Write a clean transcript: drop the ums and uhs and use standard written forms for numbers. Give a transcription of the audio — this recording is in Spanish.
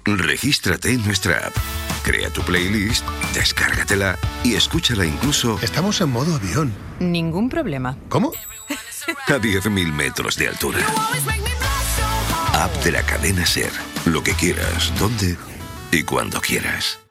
Regístrate en nuestra app, crea tu playlist, descárgatela y escúchala incluso... Estamos en modo avión. Ningún problema. ¿Cómo? A 10.000 metros de altura. App de la cadena SER. Lo que quieras, donde y cuando quieras.